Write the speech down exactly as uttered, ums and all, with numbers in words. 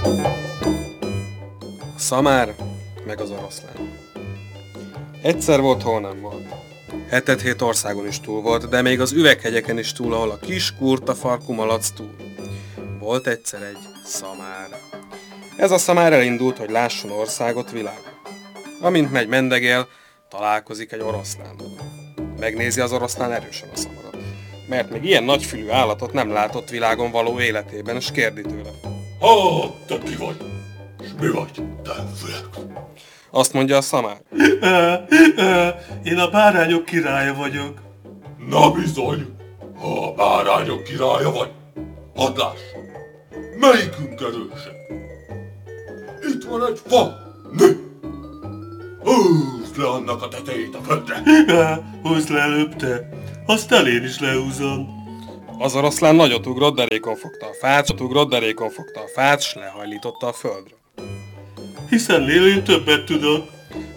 A szamár meg az oroszlán. Egyszer volt, hol nem volt. Hetet-hét országon is túl volt, de még az üveghegyeken is túl, ahol a kis kurta farkú malac túl. Volt egyszer egy szamár. Ez a szamár elindult, hogy lásson országot, világot. Amint megy mendegél, találkozik egy oroszlánnal. Megnézi az oroszlán erősen a szamarat, mert még ilyen nagyfülű állatot nem látott világon való életében, és kérdi tőle. Ha, te ki vagy? És mi vagy, te fülek? Azt mondja a szamár. Én a bárányok királya vagyok. Na bizony, ha a bárányok királya vagy, hadd lássam, melyikünk erősebb? Itt van egy fa, nő! Húzd le annak a tetejét a földre! Húzd le előbb te, aztán én is lehúzom. Az oroszlán nagyot ugrott, derékon fogta a fát, s ugrott, derékon fogta a fát, s lehajlította a földre. Hiszen én többet tudok.